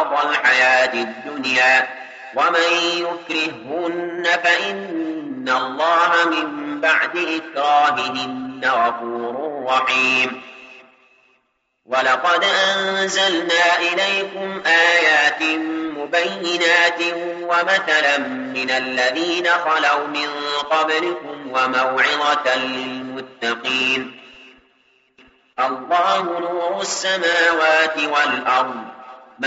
عرض الحياة الدنيا ومن يكرههن فإن الله من بعد إكراههن غفور رحيم. ولقد أنزلنا إليكم آيات مبينات ومثلا من الذين خلوا من قبلكم وموعظة للمتقين. الله نور السماوات والأرض